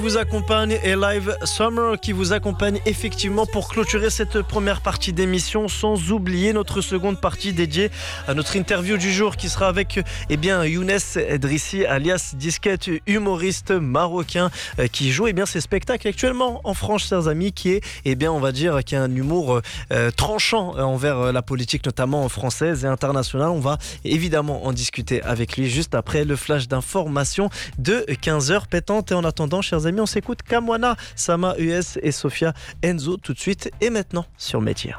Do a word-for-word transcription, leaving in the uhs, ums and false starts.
Vous accompagne et Live Summer qui vous accompagne effectivement pour clôturer cette première partie d'émission, sans oublier notre seconde partie dédiée à notre interview du jour qui sera avec eh bien Younes Drissi alias Disquette, humoriste marocain euh, qui joue eh bien ses spectacles actuellement en France, chers amis, qui est eh bien on va dire qui a un humour euh, tranchant envers la politique notamment française et internationale. On va évidemment en discuter avec lui juste après le flash d'information de quinze heures pétantes. Et en attendant, chers amis, on s'écoute Kamwana, Sama U S et Sophia Enzo tout de suite et maintenant sur Métier.